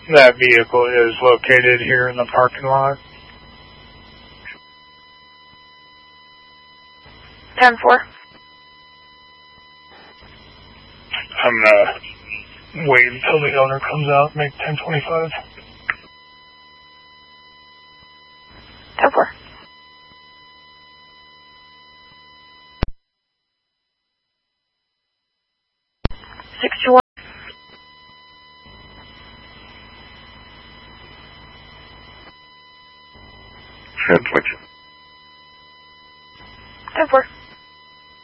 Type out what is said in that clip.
That vehicle is located here in the parking lot. 10-4. I'm gonna wait until the owner comes out, make 1025. 10-4. Translation. 10-4.